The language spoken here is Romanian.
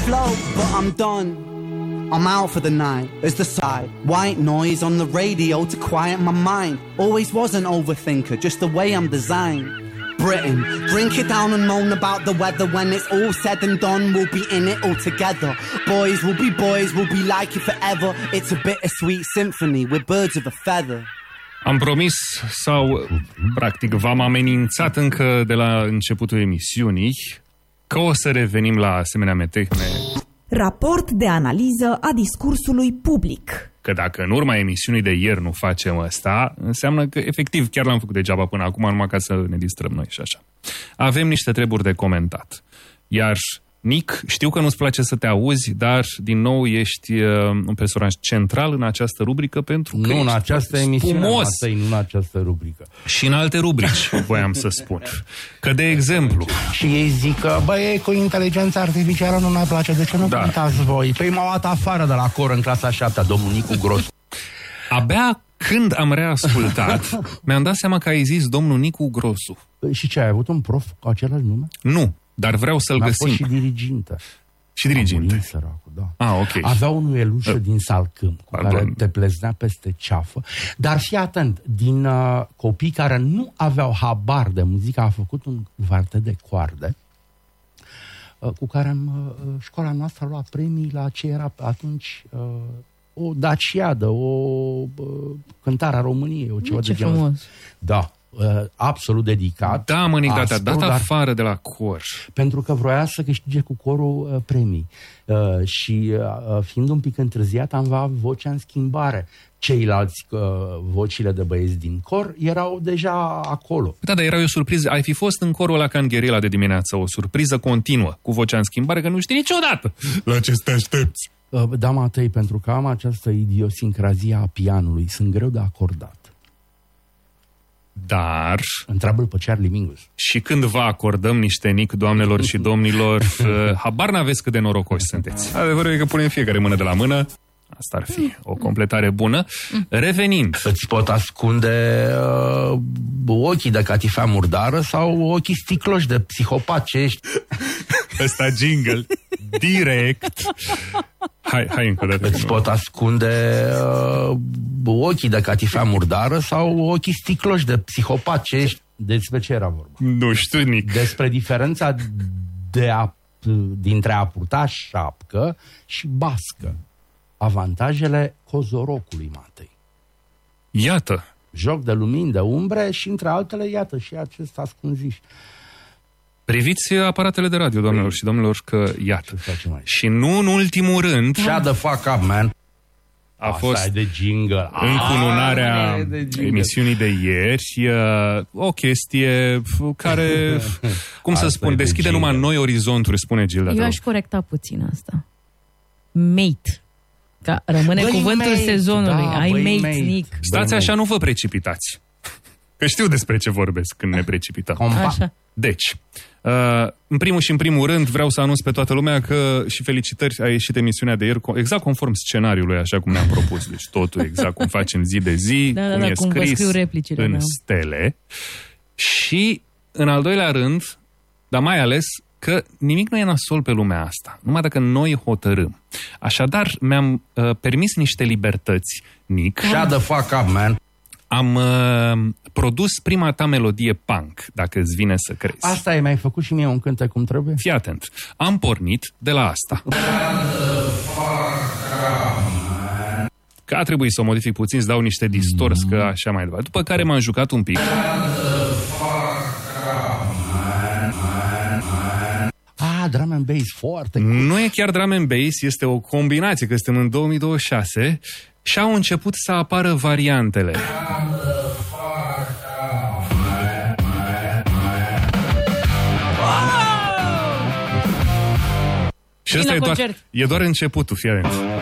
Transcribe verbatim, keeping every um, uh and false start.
flow, but I'm done. I'm out for the night as the side. White noise on the radio to quiet my mind. Always was an overthinker, just the way I'm designed. Britain, drink it down and moan about the weather. When it's all said and done, we'll be in it all together. Boys will be boys, we'll be like it forever. It's a bittersweet symphony with birds of a feather. Am promis sau, practic, v-am amenințat încă de la începutul emisiunii că o să revenim la asemenea metehne. Raport de analiză a discursului public. Că dacă în urma emisiunii de ieri nu facem asta, înseamnă că efectiv chiar l-am făcut degeaba până acum, numai ca să ne distrăm noi și așa. Avem niște treburi de comentat. Iar, Nic, știu că nu-ți place să te auzi, dar din nou ești uh, un personaj central în această rubrică pentru că nu în această emisiune, Matei, nu în această rubrică. Și în alte rubrici, voiam să spun. Că, de exemplu... Și ei zic că, băi, cu inteligența artificială nu mai place, de ce nu da. Cântați voi? Păi m-au luat afară de la cor în clasa a șaptea, domnul Nicu Grosu. Abia când am reascultat, mi-am dat seama că ai zis domnul Nicu Grosu. Și ce, ai avut un prof cu același nume? Nu. Dar vreau să-l N-a găsim. Fost și dirigintă. Și dirigintă. Săracul, da. Ah, ok. Avea un uielușă uh, din Salcâm, cu pardon. care te pleznea peste ceafă. Dar fii atent, din uh, copii care nu aveau habar de muzică, a făcut un quartet de coarde, uh, cu care am, uh, școala noastră a luat premii la ce era atunci uh, o daciadă, o uh, cântare a României, o ceva ce de genul. frumos. Da. Uh, absolut dedicat. Da, mă, Nic, da, te-a dat dar, afară de la cor. Pentru că vroia să câștige cu corul uh, premii. Uh, și uh, fiind un pic întârziat, am avut vocea în schimbare. Ceilalți uh, vocile de băieți din cor erau deja acolo. Da, dar era o surpriză. Ai fi fost în corul ăla ca în Gherila de dimineață, o surpriză continuă, cu vocea în schimbare, că nu știi niciodată la ce te aștepți. Uh, da, Matei, pentru că am această idiosincrazie a pianului, sunt greu de acordat. Dar... Întreabă-l pe Charlie Mingus. Și când vă acordăm niște Nic, doamnelor și domnilor, habar n-aveți cât de norocoși sunteți. Adevărul e că punem fiecare mână de la mână. Asta ar fi o completare bună. Revenind. Îți pot ascunde uh, ochii de catifea murdară sau ochii sticloși de psihopat ce ești. Ăsta jingle. Direct. Hai, hai încă o dată. Îți pot ascunde uh, ochii de catifea murdară sau ochii sticloși de psihopat ce ești. Despre ce era vorba? Nu știu, Nic. Despre diferența de a, dintre a purta șapcă și bască. Avantajele cozorocului, Matei. Iată. Joc de lumini, de umbre și, între altele, iată, și acest ascunziș. Priviți aparatele de radio, doamnelor și domnilor, că iată. Și nu în ultimul rând... Shut the fuck up, man! A Asta fost de jingle. încununarea de emisiunii de ieri, o chestie care, cum Asta să spun, deschide de numai noi orizonturi, spune Gilda. Eu aș corecta puțin asta. Mate. Ca rămâne băi cuvântul mate. Sezonului. Da, ai mate, mate, Nic. Stați băi așa, mate. Nu vă precipitați. Că știu despre ce vorbesc când ne precipităm. Așa. Deci, uh, în primul și în primul rând vreau să anunț pe toată lumea că și felicitări, a ieșit emisiunea de ieri exact conform scenariului, așa cum ne-am propus. Deci totul exact cum facem zi de zi, da, da, cum da, e cum scris în da. stele. Și, în al doilea rând, dar mai ales că nimic nu e nasol pe lumea asta, numai dacă noi hotărâm. Așadar, mi-am uh, permis niște libertăți, Nic. Shut the fuck up, man! Am uh, produs prima ta melodie punk, dacă îți vine să crezi. Asta e, mi-ai făcut și mie un cântec cum trebuie? Fii atent. Am pornit de la asta. Că a trebuit să o modific puțin, să dau niște distors, că așa mai departe. După care m-am jucat un pic. Ah, drum and bass, foarte cool. Nu e chiar drum and bass, este o combinație, că suntem în două mii douăzeci și șase și au început să apară variantele. Și ăsta e doar, e doar începutul, fii atent.